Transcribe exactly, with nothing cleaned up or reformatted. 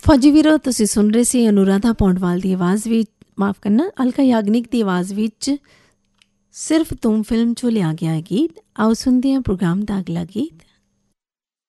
ਫੌਜੀ ਵੀਰੋ, ਤੁਸੀਂ ਸੁਣ ਰਹੇ ਸੀ ਅਨੁਰਾਧਾ ਪੌਂਡਵਾਲ ਦੀ ਆਵਾਜ਼ ਵਿੱਚ, ਮਾਫ਼ ਕਰਨਾ, ਅਲਕਾ ਯਾਗਨਿਕ ਦੀ ਆਵਾਜ਼ ਵਿੱਚ ਸਿਰਫ ਤੁਮ ਫਿਲਮ 'ਚੋਂ ਲਿਆ ਗਿਆ ਗੀਤ। ਆਓ ਸੁਣਦੇ ਹਾਂ ਪ੍ਰੋਗਰਾਮ ਦਾ ਅਗਲਾ ਗੀਤ।